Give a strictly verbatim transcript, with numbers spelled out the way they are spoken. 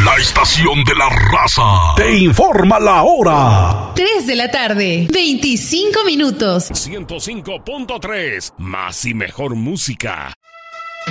La estación de la raza te informa la hora. tres de la tarde, veinticinco minutos. ciento cinco punto tres, más y mejor música.